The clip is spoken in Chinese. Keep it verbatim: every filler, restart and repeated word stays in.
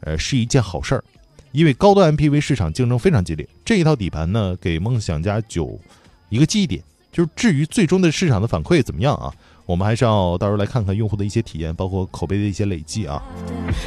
呃是一件好事儿，因为高端 M P V 市场竞争非常激烈。这一套底盘呢，给梦想家九一个记忆点，就是至于最终的市场的反馈怎么样啊，我们还是要到时候来看看用户的一些体验，包括口碑的一些累积啊。